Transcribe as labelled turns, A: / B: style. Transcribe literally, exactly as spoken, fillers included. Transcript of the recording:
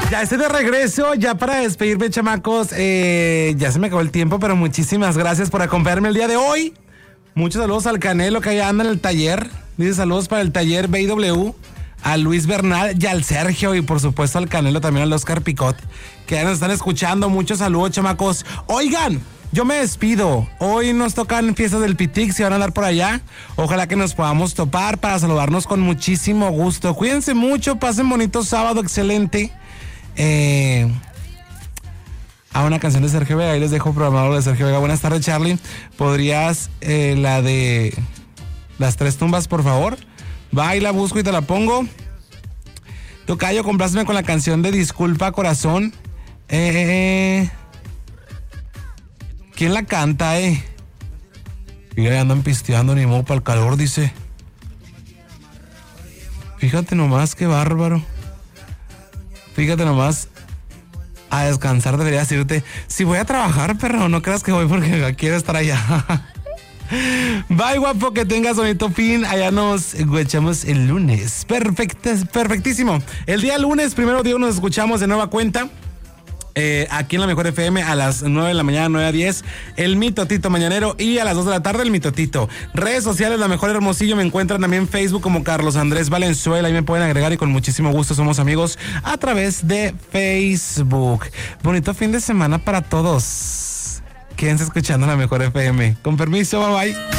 A: Ya estoy de regreso, ya para despedirme, chamacos. Eh, ya se me acabó el tiempo, pero muchísimas gracias por acompañarme el día de hoy. Muchos saludos al Canelo que allá anda en el taller. Dice saludos para el taller B W, a Luis Bernal y al Sergio, y por supuesto al Canelo, también al Oscar Picot, que ya nos están escuchando. Muchos saludos, chamacos. Oigan, yo me despido. Hoy nos tocan fiestas del Pitix, si van a andar por allá. Ojalá que nos podamos topar para saludarnos con muchísimo gusto. Cuídense mucho, pasen bonito sábado, excelente. Eh, a una canción de Sergio Vega, ahí les dejo programado de Sergio Vega. Buenas tardes, Charlie. ¿Podrías eh, la de Las Tres Tumbas, por favor? Va y la busco y te la pongo. Tocayo, compláceme con la canción de Disculpa Corazón. Eh, ¿Quién la canta, eh? Y ya andan pisteando, ni modo para el calor, dice. Fíjate nomás, qué bárbaro. Fíjate nomás, a descansar deberías irte. Si voy a trabajar, perro, no creas que voy porque quiero estar allá. Bye, guapo, que tengas bonito fin. Allá nos echamos el lunes. Perfecto, perfectísimo. El día lunes, primero día, nos escuchamos de nueva cuenta. Eh, aquí en la Mejor F M a las nueve de la mañana, nueve a diez, el Mitotito Mañanero, y a las dos de la tarde el Mitotito. Redes sociales, La Mejor Hermosillo, me encuentran también en Facebook como Carlos Andrés Valenzuela, ahí me pueden agregar y con muchísimo gusto somos amigos a través de Facebook. Bonito fin de semana para todos. Quédense escuchando La Mejor F M. Con permiso, bye bye.